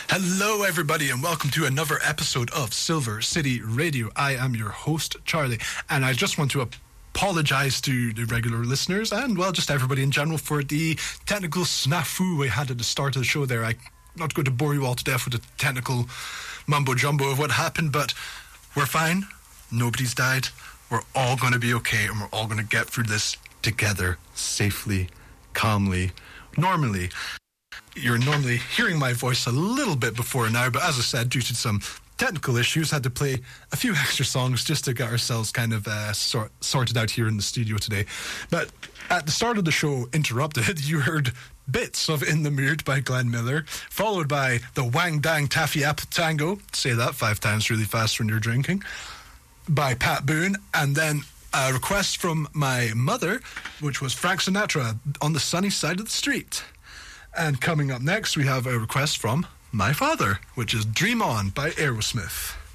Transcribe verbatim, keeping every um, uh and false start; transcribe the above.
Hello, everybody, and welcome to another episode of Silver City Radio. I am your host, Charlie, and I just want to apologise to the regular listeners and, well, just everybody in general for the technical snafu we had at the start of the show there. I'm not going to bore you all to death with the technical mumbo-jumbo of what happened, but we're fine. Nobody's died. We're all going to be okay, and we're all going to get through this together, safely, calmly, normally. You're normally hearing my voice a little bit before now, but as I said, due to some technical issues, had to play a few extra songs just to get ourselves kind of uh, sort, sorted out here in the studio today. But at the start of the show, Interrupted, you heard bits of In the Mood by Glenn Miller, followed by the Wang Dang Taffy Apple Tango, say that five times really fast when you're drinking, by Pat Boone, and then a request from my mother, which was Frank Sinatra, On the Sunny Side of the Street. And coming up next, we have a request from my father, which is Dream On by Aerosmith.